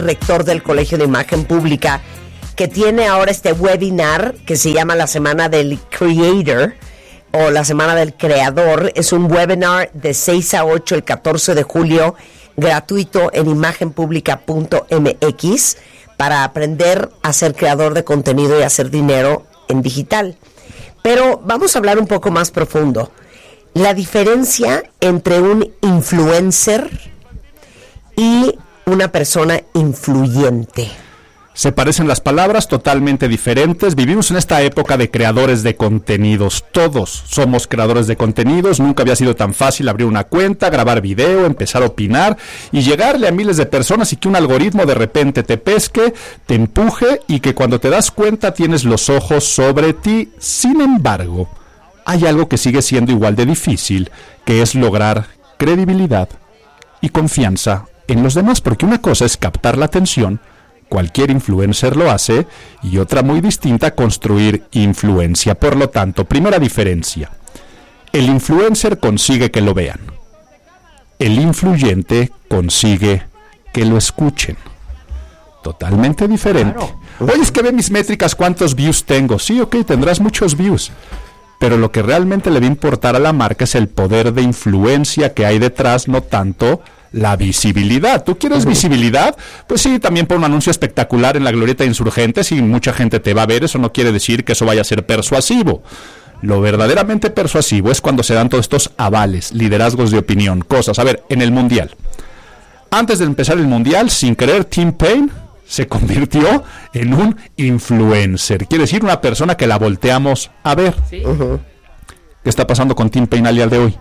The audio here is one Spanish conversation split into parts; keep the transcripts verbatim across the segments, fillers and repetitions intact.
rector del Colegio de Imagen Pública, que tiene ahora este webinar que se llama la Semana del Creator o la Semana del Creador. Es un webinar de seis a ocho el catorce de julio, gratuito en imagen pública punto m x, para aprender a ser creador de contenido y hacer dinero en digital. Pero vamos a hablar un poco más profundo. La diferencia entre un influencer y una persona influyente. Se parecen las palabras, totalmente diferentes. Vivimos en esta época de creadores de contenidos. Todos somos creadores de contenidos. Nunca había sido tan fácil abrir una cuenta, grabar video, empezar a opinar y llegarle a miles de personas y que un algoritmo de repente te pesque, te empuje y que cuando te das cuenta tienes los ojos sobre ti. Sin embargo, hay algo que sigue siendo igual de difícil, que es lograr credibilidad y confianza en los demás, porque una cosa es captar la atención, cualquier influencer lo hace, y otra muy distinta, construir influencia. Por lo tanto, primera diferencia, el influencer consigue que lo vean, el influyente consigue que lo escuchen. Totalmente diferente. Claro. Oye, es que ve mis métricas, ¿cuántos views tengo? Sí, ok, tendrás muchos views, pero lo que realmente le va a importar a la marca es el poder de influencia que hay detrás, no tanto la visibilidad. ¿Tú quieres uh-huh. visibilidad? Pues sí, también pon un anuncio espectacular en la glorieta de Insurgentes y mucha gente te va a ver. Eso no quiere decir que eso vaya a ser persuasivo. Lo verdaderamente persuasivo es cuando se dan todos estos avales, liderazgos de opinión, cosas. A ver, en el Mundial. Antes de empezar el Mundial, sin querer, Tim Payne se convirtió en un influencer. Quiere decir una persona que la volteamos a ver. Sí. Uh-huh. ¿Qué está pasando con Tim Payne al día de hoy?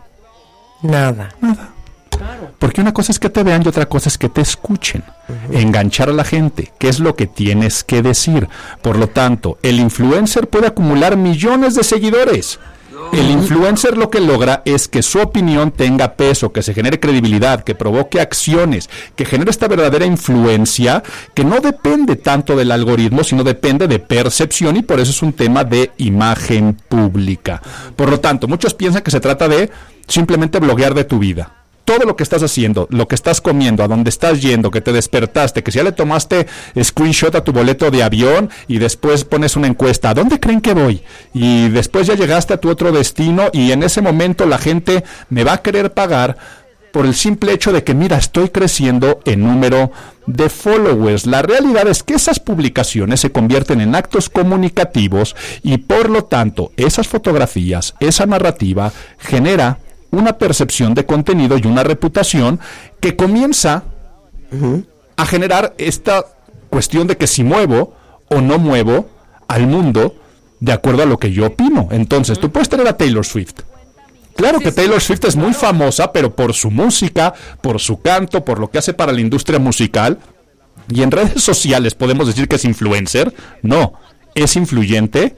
Nada. Nada. Claro. Porque una cosa es que te vean y otra cosa es que te escuchen. Uh-huh. Enganchar a la gente, qué es lo que tienes que decir. Por lo tanto, el influencer puede acumular millones de seguidores. No. El influencer lo que logra es que su opinión tenga peso, que se genere credibilidad, que provoque acciones, que genere esta verdadera influencia que no depende tanto del algoritmo, sino depende de percepción, y por eso es un tema de imagen pública. Por lo tanto, muchos piensan que se trata de simplemente bloguear de tu vida. Todo lo que estás haciendo, lo que estás comiendo, a dónde estás yendo, que te despertaste, que si ya le tomaste screenshot a tu boleto de avión y después pones una encuesta, ¿a dónde creen que voy? Y después ya llegaste a tu otro destino y en ese momento la gente me va a querer pagar por el simple hecho de que, mira, estoy creciendo en número de followers. La realidad es que esas publicaciones se convierten en actos comunicativos y por lo tanto esas fotografías, esa narrativa genera una percepción de contenido y una reputación que comienza uh-huh. a generar esta cuestión de que si muevo o no muevo al mundo de acuerdo a lo que yo opino. Entonces, uh-huh. tú puedes tener a Taylor Swift. Claro sí, que sí, Taylor Swift es muy famosa, pero por su música, por su canto, por lo que hace para la industria musical. Y en redes sociales podemos decir que es influencer. No, es influyente,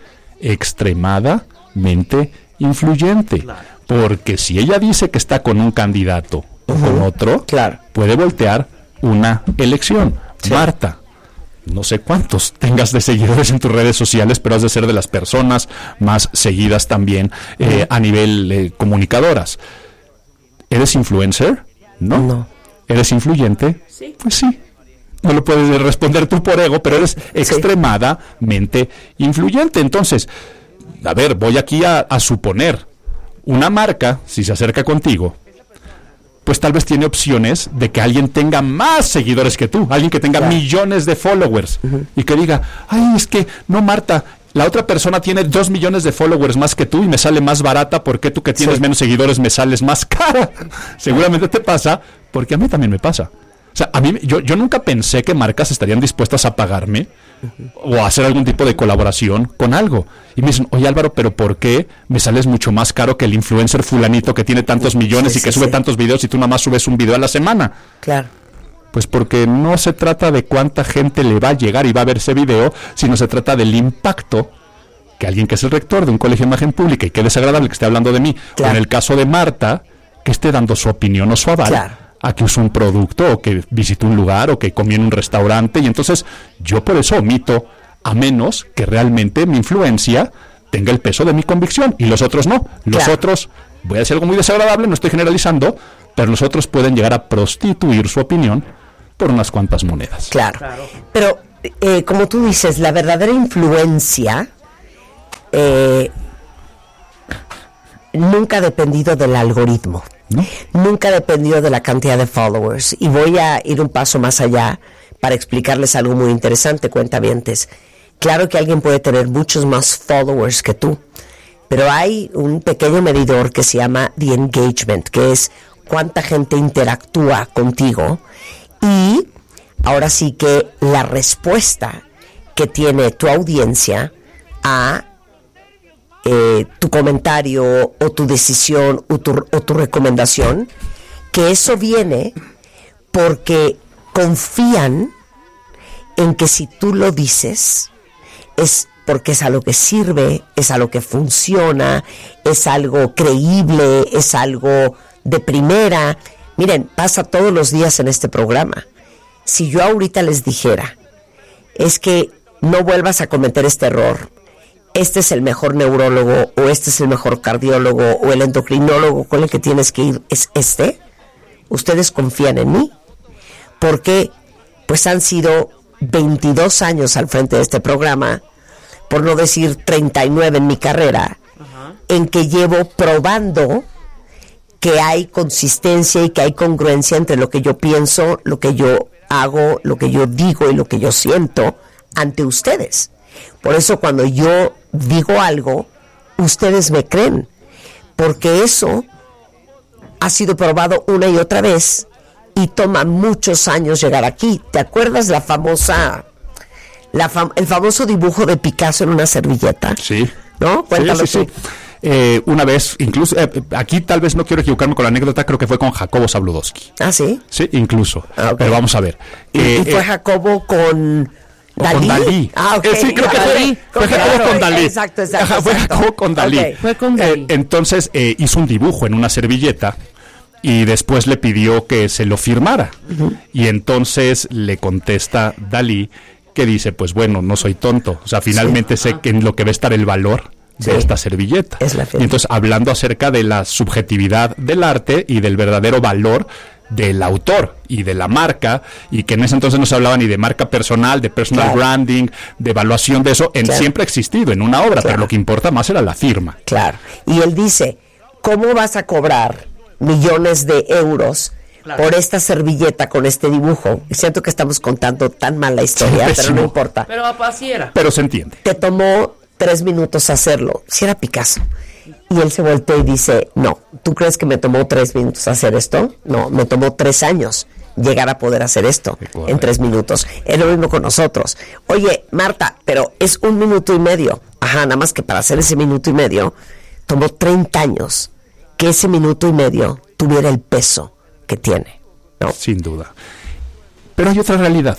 extremadamente influyente. Claro. Porque si ella dice que está con un candidato o uh-huh. con otro, claro. puede voltear una elección. Sí. Marta, no sé cuántos tengas de seguidores en tus redes sociales, pero has de ser de las personas más seguidas también eh, uh-huh. a nivel eh, comunicadoras. ¿Eres influencer? No. no. ¿Eres influyente? Sí. Pues sí. No lo puedes responder tú por ego, pero eres sí. extremadamente influyente. Entonces, a ver, voy aquí a, a suponer. Una marca, si se acerca contigo, pues tal vez tiene opciones de que alguien tenga más seguidores que tú, alguien que tenga claro. millones de followers, uh-huh. y que diga, ay, es que, no, Marta, la otra persona tiene dos millones de followers más que tú y me sale más barata, ¿por qué tú que tienes sí. menos seguidores me sales más cara? Seguramente te pasa, porque a mí también me pasa. O sea, a mí, yo, yo nunca pensé que marcas estarían dispuestas a pagarme uh-huh. o a hacer algún tipo de colaboración con algo. Y me dicen, oye Álvaro, ¿pero por qué me sales mucho más caro que el influencer fulanito que tiene tantos millones sí, y que sí, sube sí. tantos videos y tú nada más subes un video a la semana? Claro. Pues porque no se trata de cuánta gente le va a llegar y va a ver ese video, sino se trata del impacto que alguien que es el rector de un colegio de imagen pública, y qué desagradable que esté hablando de mí, claro. o en el caso de Marta, que esté dando su opinión o su aval. Claro. A que usó un producto, o que visitó un lugar, o que comió en un restaurante, y entonces yo por eso omito, a menos que realmente mi influencia tenga el peso de mi convicción, y los otros no. Los claro. otros, voy a decir algo muy desagradable, no estoy generalizando, pero los otros pueden llegar a prostituir su opinión por unas cuantas monedas. Claro, claro. Pero eh, como tú dices, la verdadera influencia eh, nunca ha dependido del algoritmo. ¿No? Nunca ha dependido de la cantidad de followers. Y voy a ir un paso más allá para explicarles algo muy interesante, cuentavientes. Claro que alguien puede tener muchos más followers que tú, pero hay un pequeño medidor que se llama the engagement, que es cuánta gente interactúa contigo, y ahora sí que la respuesta que tiene tu audiencia a eh, tu comentario o tu decisión o tu, o tu recomendación, que eso viene porque confían en que si tú lo dices es porque es algo que sirve, es algo que funciona, es algo creíble, es algo de primera. Miren, pasa todos los días en este programa. Si yo ahorita les dijera, es que no vuelvas a cometer este error, este es el mejor neurólogo, o este es el mejor cardiólogo, o el endocrinólogo con el que tienes que ir es este, ustedes confían en mí, porque pues han sido veintidós años al frente de este programa, por no decir treinta y nueve en mi carrera, uh-huh. en que llevo probando que hay consistencia y que hay congruencia entre lo que yo pienso, lo que yo hago, lo que yo digo y lo que yo siento ante ustedes. Por eso cuando yo digo algo, ustedes me creen, porque eso ha sido probado una y otra vez y toma muchos años llegar aquí. ¿Te acuerdas la famosa, la fam- el famoso dibujo de Picasso en una servilleta? Sí. ¿No? Cuéntalo sí, sí, tú. Sí. Eh, una vez, incluso, eh, aquí tal vez no quiero equivocarme con la anécdota, creo que fue con Jacobo Zabludowski. ¿Ah, sí? Sí, incluso. Ah, okay. Pero vamos a ver. ¿Y, eh, y fue eh, Jacobo con Dalí? Con Dalí. Ah, ok. Eh, sí, creo que Dalí. fue, fue Jacobo con Dalí. Exacto, exacto. Ajá, fue exacto. Jacobo con Dalí. Okay. Fue con Dalí. Eh, entonces eh, hizo un dibujo en una servilleta y después le pidió que se lo firmara. Uh-huh. Y entonces le contesta Dalí, que dice, pues bueno, no soy tonto. O sea, finalmente sí. sé que en lo que va a estar el valor de sí. esta servilleta. Es la y entonces, hablando acerca de la subjetividad del arte y del verdadero valor del autor y de la marca, y que en ese entonces no se hablaba ni de marca personal, de personal claro. branding, de evaluación de eso, en claro. siempre ha existido en una obra, claro. pero lo que importa más era la firma. Claro. Y él dice, ¿cómo vas a cobrar millones de euros claro. por esta servilleta con este dibujo? Y siento que estamos contando tan mal la historia, sí, pero no importa. Pero así era. Pero se entiende. Te tomó tres minutos hacerlo. Si era Picasso. Y él se voltea y dice, no, ¿tú crees que me tomó tres minutos hacer esto? No, me tomó tres años llegar a poder hacer esto en tres minutos. Es lo mismo con nosotros. Oye, Marta, pero es un minuto y medio. Ajá, nada más que para hacer ese minuto y medio, tomó treinta años que ese minuto y medio tuviera el peso que tiene, ¿no? Sin duda. Pero hay otra realidad.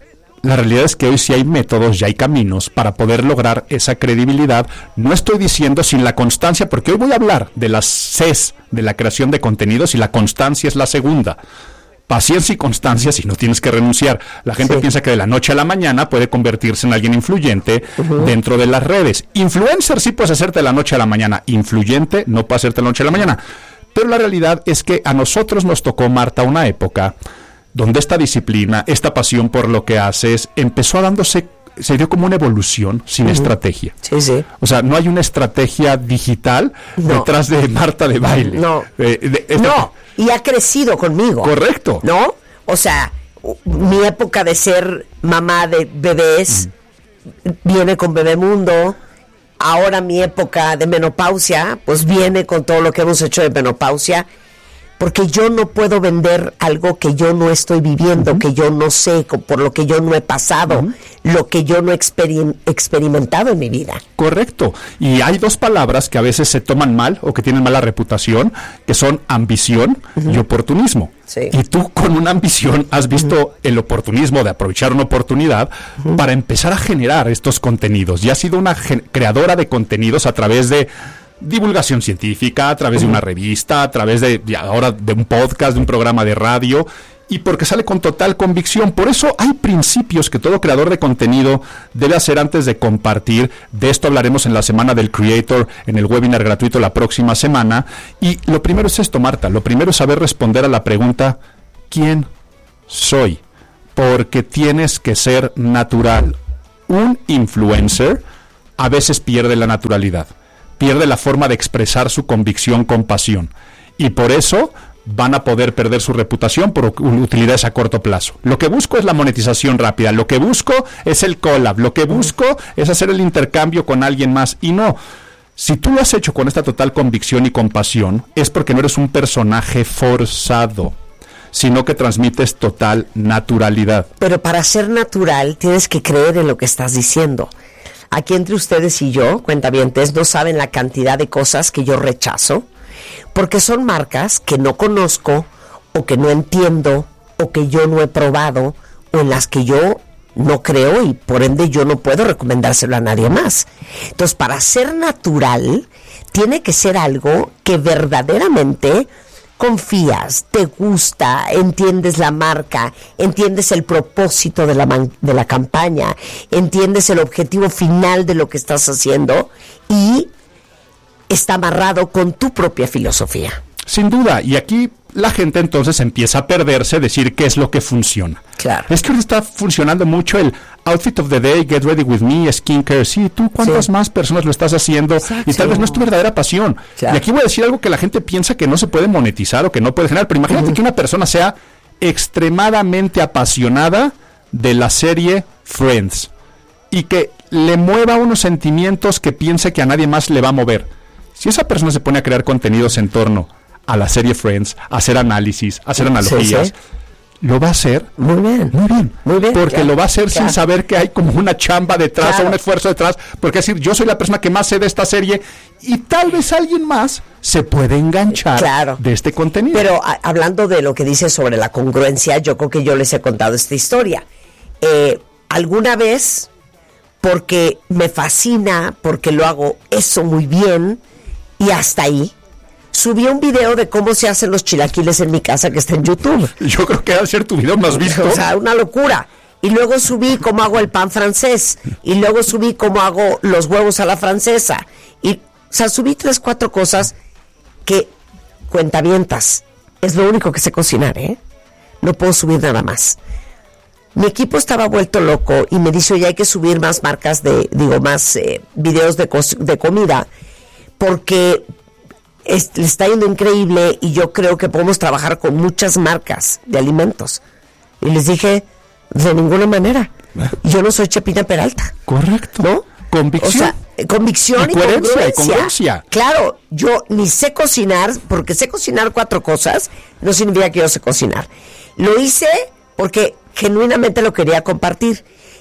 La realidad es que hoy sí hay métodos, ya hay caminos para poder lograr esa credibilidad. No estoy diciendo sin la constancia, porque hoy voy a hablar de las Cs de la creación de contenidos y la constancia es la segunda. Paciencia y constancia si no tienes que renunciar. La gente sí. piensa que de la noche a la mañana puede convertirse en alguien influyente uh-huh. dentro de las redes. Influencer sí puedes hacerte de la noche a la mañana. Influyente no puede hacerte de la noche a la mañana. Pero la realidad es que a nosotros nos tocó, Marta, una época donde esta disciplina, esta pasión por lo que haces, empezó a dándose, se dio como una evolución sin uh-huh. estrategia. Sí, sí. O sea, no hay una estrategia digital no. detrás de Marta de Baile. No. Eh, de, esta... No, y ha crecido conmigo. Correcto. ¿No? O sea, mi época de ser mamá de bebés uh-huh. viene con Bebemundo. Ahora mi época de menopausia, pues viene con todo lo que hemos hecho de menopausia. Porque yo no puedo vender algo que yo no estoy viviendo, uh-huh. que yo no sé, por lo que yo no he pasado, uh-huh. lo que yo no he experim- experimentado en mi vida. Correcto. Y hay dos palabras que a veces se toman mal o que tienen mala reputación, que son ambición uh-huh. y oportunismo. Sí. Y tú con una ambición has visto uh-huh. el oportunismo de aprovechar una oportunidad uh-huh. para empezar a generar estos contenidos. Y has sido una gen- creadora de contenidos a través de divulgación científica, a través uh-huh. de una revista, a través de, de ahora de un podcast, de un programa de radio, y porque sale con total convicción. Por eso hay principios que todo creador de contenido debe hacer antes de compartir. De esto hablaremos en la Semana del Creator, en el webinar gratuito la próxima semana. Y lo primero es esto, Marta, lo primero es saber responder a la pregunta, ¿quién soy? Porque tienes que ser natural. Un influencer a veces pierde la naturalidad, pierde la forma de expresar su convicción con pasión. Y por eso van a poder perder su reputación por utilidades a corto plazo. Lo que busco es la monetización rápida, lo que busco es el collab, lo que busco es hacer el intercambio con alguien más. Y no, si tú lo has hecho con esta total convicción y compasión, es porque no eres un personaje forzado, sino que transmites total naturalidad. Pero para ser natural tienes que creer en lo que estás diciendo. Aquí entre ustedes y yo, cuentavientes, no saben la cantidad de cosas que yo rechazo, porque son marcas que no conozco, o que no entiendo, o que yo no he probado, o en las que yo no creo y por ende yo no puedo recomendárselo a nadie más. Entonces, para ser natural, tiene que ser algo que verdaderamente confías, te gusta, entiendes la marca, entiendes el propósito de la, man- de la campaña, entiendes el objetivo final de lo que estás haciendo y está amarrado con tu propia filosofía. Sin duda, y aquí la gente entonces empieza a perderse, decir qué es lo que funciona. Claro. Es que ahora está funcionando mucho el outfit of the day, get ready with me, skincare. Sí, tú, ¿cuántas sí. más personas lo estás haciendo? Exacto. Y tal vez no es tu verdadera pasión. Claro. Y aquí voy a decir algo que la gente piensa que no se puede monetizar o que no puede generar, pero imagínate uh-huh. que una persona sea extremadamente apasionada de la serie Friends y que le mueva unos sentimientos que piense que a nadie más le va a mover. Si esa persona se pone a crear contenidos en torno a la serie Friends, a hacer análisis, a hacer analogías, sí, sí. lo va a hacer muy bien, muy bien, muy bien porque claro, lo va a hacer claro. sin saber que hay como una chamba detrás claro. o un esfuerzo detrás, porque es decir, yo soy la persona que más sé de esta serie y tal vez alguien más se puede enganchar claro. de este contenido. Pero a, hablando de lo que dice sobre la congruencia, yo creo que yo les he contado esta historia. Eh, alguna vez, porque me fascina, porque lo hago eso muy bien, y hasta ahí, subí un video de cómo se hacen los chilaquiles en mi casa que está en YouTube. Yo creo que va a ser tu video más visto. O sea, una locura. Y luego subí cómo hago el pan francés. Y luego subí cómo hago los huevos a la francesa. Y, o sea, subí tres, cuatro cosas que, cuentavientas, es lo único que sé cocinar, ¿eh? No puedo subir nada más. Mi equipo estaba vuelto loco y me dice, oye, hay que subir más marcas de, digo, más eh, videos de, co- de comida. Porque es, le está yendo increíble y yo creo que podemos trabajar con muchas marcas de alimentos. Y les dije, de ninguna manera. Yo no soy Chepina Peralta. Correcto. ¿No? Convicción. O sea, convicción y, y coherencia, congruencia. Y congruencia. Claro, yo ni sé cocinar, porque sé cocinar cuatro cosas, no significa que yo sé cocinar. Lo hice porque genuinamente lo quería compartir.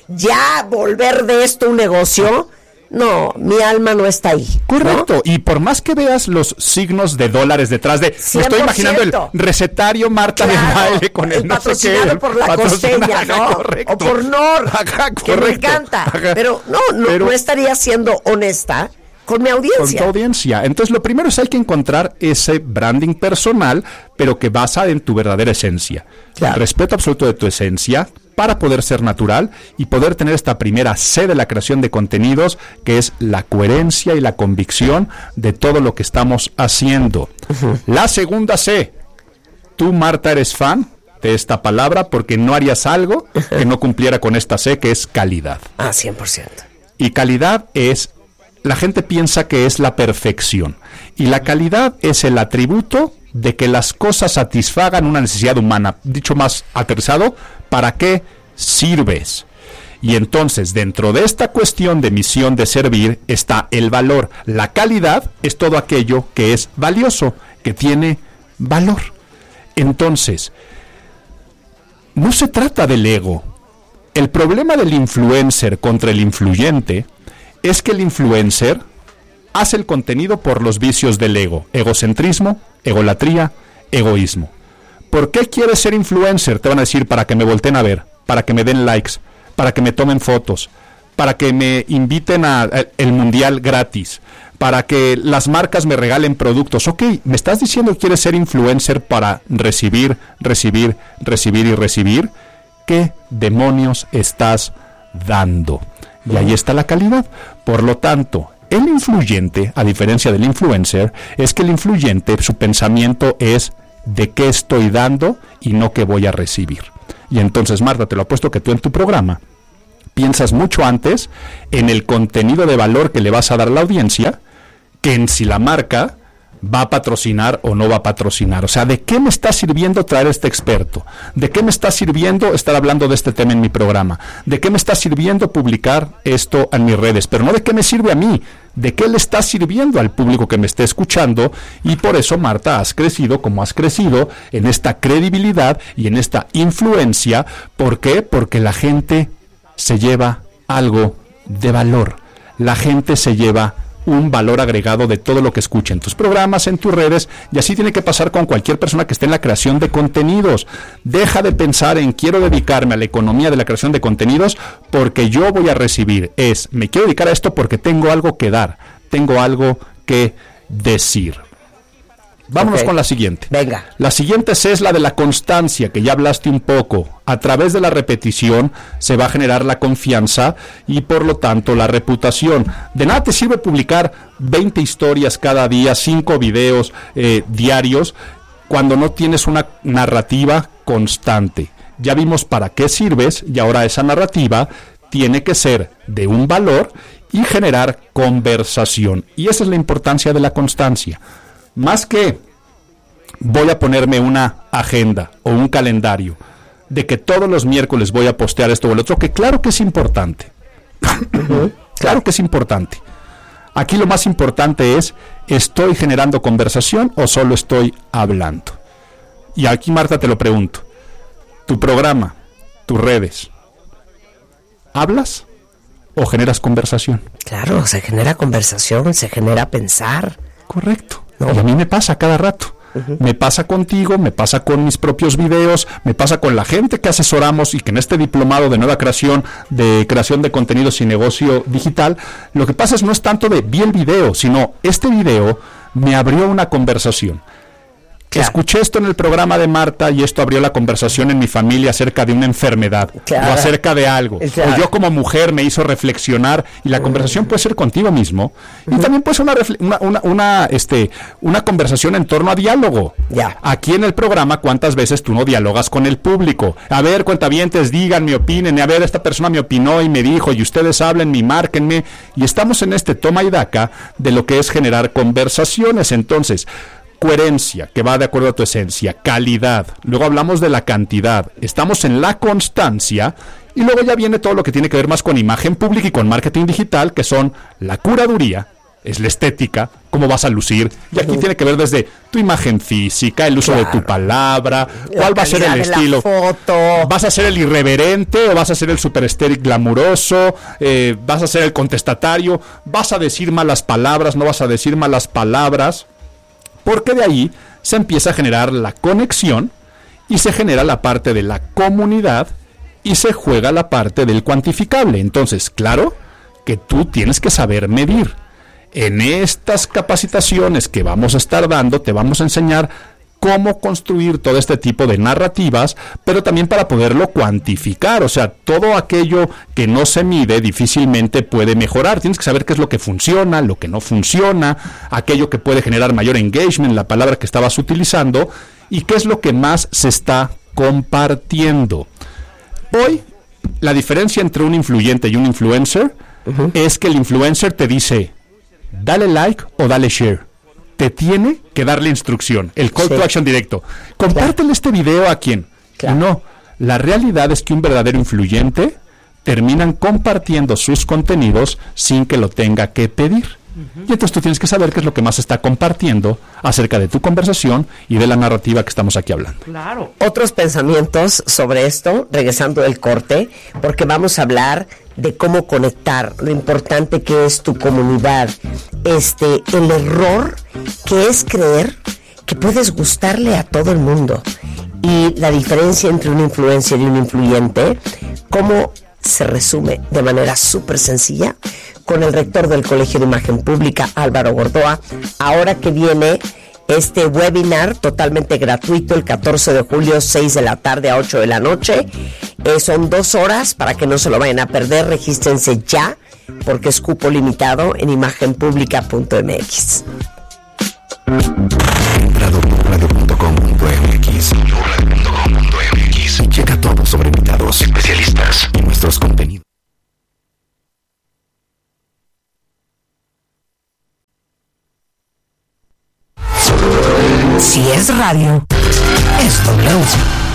Ya volver de esto un negocio... No, mi alma no está ahí. Correcto, ¿no? Y por más que veas los signos de dólares detrás de... cien por ciento. Me estoy imaginando el recetario Marta claro, del baile con el, el no sé qué. El por la costeña, ¿no? Correcto. O por Nor, Ajá, que me encanta. Ajá. Pero no, no, Pero, no estaría siendo honesta con mi audiencia. Con tu audiencia. Entonces, lo primero es hay que encontrar ese branding personal, pero que basa en tu verdadera esencia. Claro. El respeto absoluto de tu esencia para poder ser natural y poder tener esta primera C de la creación de contenidos, que es la coherencia y la convicción de todo lo que estamos haciendo. Uh-huh. La segunda C, tú, Marta, eres fan de esta palabra porque no harías algo uh-huh. que no cumpliera con esta C, que es calidad. Ah, cien por ciento. Y calidad es... La gente piensa que es la perfección y la calidad es el atributo de que las cosas satisfagan una necesidad humana. Dicho más aterrizado, ¿para qué sirves? Y entonces, dentro de esta cuestión de misión de servir está el valor. La calidad es todo aquello que es valioso, que tiene valor. Entonces, no se trata del ego. El problema del influencer contra el influyente es que el influencer hace el contenido por los vicios del ego. Egocentrismo, egolatría, egoísmo. ¿Por qué quieres ser influencer? Te van a decir, para que me volteen a ver, para que me den likes, para que me tomen fotos, para que me inviten al mundial gratis, para que las marcas me regalen productos. Ok, me estás diciendo que quieres ser influencer para recibir, recibir, recibir y recibir. ¿Qué demonios estás dando? Y ahí está la calidad. Por lo tanto, el influyente, a diferencia del influencer, es que el influyente, su pensamiento es de qué estoy dando y no qué voy a recibir. Y entonces, Marta, te lo apuesto que tú en tu programa piensas mucho antes en el contenido de valor que le vas a dar a la audiencia que en si la marca va a patrocinar o no va a patrocinar. O sea, ¿de qué me está sirviendo traer este experto? ¿De qué me está sirviendo estar hablando de este tema en mi programa? ¿De qué me está sirviendo publicar esto en mis redes? Pero no de qué me sirve a mí, de qué le está sirviendo al público que me esté escuchando. Y por eso, Marta, has crecido como has crecido en esta credibilidad y en esta influencia. ¿Por qué? Porque la gente se lleva algo de valor. La gente se lleva un valor agregado de todo lo que escucha en tus programas, en tus redes, y así tiene que pasar con cualquier persona que esté en la creación de contenidos. Deja de pensar en quiero dedicarme a la economía de la creación de contenidos porque yo voy a recibir. Es, me quiero dedicar a esto porque tengo algo que dar, tengo algo que decir. Vámonos okay. con la siguiente. Venga. La siguiente es la de la constancia, que ya hablaste un poco. A través de la repetición se va a generar la confianza y por lo tanto la reputación. De nada te sirve publicar veinte historias cada día, cinco videos eh, diarios, cuando no tienes una narrativa constante. Ya vimos para qué sirves y ahora esa narrativa tiene que ser de un valor y generar conversación. Y esa es la importancia de la constancia. Más que voy a ponerme una agenda o un calendario de que todos los miércoles voy a postear esto o el otro, que claro que es importante. Uh-huh. Claro que es importante. Aquí lo más importante es, ¿estoy generando conversación o solo estoy hablando? Y aquí, Marta, te lo pregunto. ¿Tu programa, tus redes, hablas o generas conversación? Claro, se genera conversación, se genera pensar. Correcto. No. Y a mí me pasa cada rato. Uh-huh. Me pasa contigo, me pasa con mis propios videos, me pasa con la gente que asesoramos y que en este diplomado de nueva creación, de creación de contenidos y negocio digital, lo que pasa es no es tanto de vi el video, sino este video me abrió una conversación. Claro. Escuché esto en el programa de Marta y esto abrió la conversación en mi familia acerca de una enfermedad, claro, o acerca de algo. Claro. O yo como mujer me hizo reflexionar y la conversación uh-huh. puede ser contigo mismo. Uh-huh. Y también puede ser una, refle- una, una, una, este, una conversación en torno a diálogo. Yeah. Aquí en el programa, ¿cuántas veces tú no dialogas con el público? A ver, cuentavientes, díganme, opinen. A ver, esta persona me opinó y me dijo, y ustedes háblenme y márquenme. Y estamos en este toma y daca de lo que es generar conversaciones. Entonces, coherencia, que va de acuerdo a tu esencia, calidad, luego hablamos de la cantidad, estamos en la constancia y luego ya viene todo lo que tiene que ver más con imagen pública y con marketing digital, que son la curaduría, es la estética, cómo vas a lucir, y aquí uh-huh. tiene que ver desde tu imagen física, el uso claro. de tu palabra, cuál va a ser el estilo, foto. ¿Vas a ser el irreverente o vas a ser el super estéril glamuroso? Eh, ¿vas a ser el contestatario? ¿Vas a decir malas palabras? ¿No vas a decir malas palabras? Porque de ahí se empieza a generar la conexión y se genera la parte de la comunidad y se juega la parte del cuantificable. Entonces, claro que tú tienes que saber medir. En estas capacitaciones que vamos a estar dando, te vamos a enseñar cómo construir todo este tipo de narrativas, pero también para poderlo cuantificar. O sea, todo aquello que no se mide difícilmente puede mejorar. Tienes que saber qué es lo que funciona, lo que no funciona, aquello que puede generar mayor engagement, la palabra que estabas utilizando, y qué es lo que más se está compartiendo. Hoy, la diferencia entre un influyente y un influencer uh-huh. es que el influencer te dice, dale like o dale share. Te tiene que darle instrucción, el call sí. to action directo. Compártele claro. este video a quien. Claro. No, la realidad es que un verdadero influyente terminan compartiendo sus contenidos sin que lo tenga que pedir. Uh-huh. Y entonces tú tienes que saber qué es lo que más está compartiendo acerca de tu conversación y de la narrativa que estamos aquí hablando. Claro. Otros pensamientos sobre esto, regresando del corte, porque vamos a hablar de cómo conectar, lo importante que es tu comunidad, este, el error que es creer que puedes gustarle a todo el mundo y la diferencia entre un influencer y un influyente, cómo se resume de manera súper sencilla con el rector del Colegio de Imagen Pública, Álvaro Gordoa, ahora que viene este webinar totalmente gratuito el catorce de julio, seis de la tarde a ocho de la noche. Eh, son dos horas para que no se lo vayan a perder. Regístrense ya porque es cupo limitado en imagen pública punto m x. Entra a doble u doble u doble u punto com punto m x y checa todos sobre invitados, especialistas y nuestros contenidos. Si es radio, es W.